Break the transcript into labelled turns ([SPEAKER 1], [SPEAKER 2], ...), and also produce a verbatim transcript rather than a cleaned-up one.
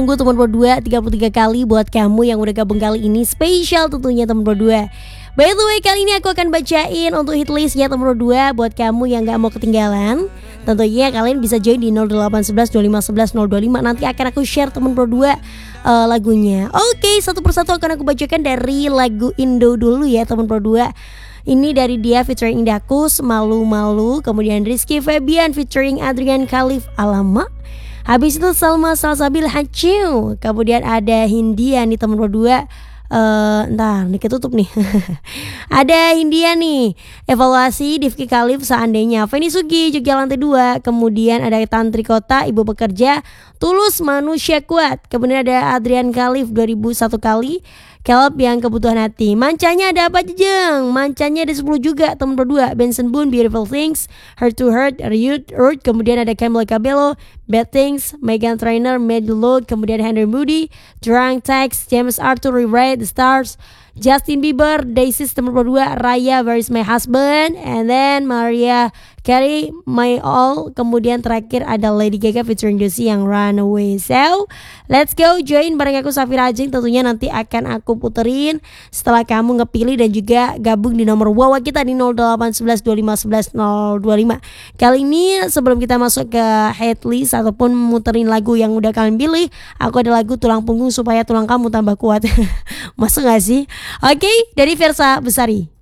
[SPEAKER 1] Tunggu teman berdua tiga puluh tiga kali buat kamu yang udah gabung kali ini. Spesial tentunya teman berdua. By the way, kali ini aku akan bacain untuk hit listnya teman berdua. Buat kamu yang gak mau ketinggalan, tentunya kalian bisa join di nol delapan satu satu dua lima satu satu nol dua lima. Nanti akan aku share teman berdua uh, lagunya. Oke, satu persatu akan aku bacakan dari lagu Indo dulu ya teman berdua. Ini dari dia featuring Indakus, Malu Malu. Kemudian Rizky Febian featuring Adrian Khalif, Alamak. Habis itu Salma Salsabil Haciu. Kemudian ada Hindia nih teman berdua. Uh, ntar nih ketutup nih. Ada Hindia nih, evaluasi Difki Khalif seandainya. Feni Sugi juga lantai dua. Kemudian ada Tantri Kota, Ibu Bekerja, Tulus Manusia Kuat. Kemudian ada Adrian Khalif dua ribu satu kali. Kelab yang kebutuhan hati. Mancanya ada apa jeng? Mancanya ada sepuluh juga teman berdua. Benson Boone, Beautiful Things, Heart to Heart, Ryut, Earth. Kemudian ada Camila Cabello, Bad Things, Megan Trainor, Medload. Kemudian Henry Moody, Drunk Text, James Arthur, Rewrite The Stars, Justin Bieber, Daisy teman berdua, Raya, Where Is My Husband, and then Maria Carey, My All. Kemudian terakhir ada Lady Gaga featuring Josie yang Runaway. So let's go join bareng aku Safira Ajeng. Tentunya nanti akan aku puterin setelah kamu ngepilih dan juga gabung di nomor wawa kita di nol delapan satu satu dua lima satu satu nol dua lima. Kali ini sebelum kita masuk ke headlist ataupun muterin lagu yang udah kalian pilih, aku ada lagu Tulang Punggung supaya tulang kamu tambah kuat. Masuk gak sih? Oke, dari Versa Besari.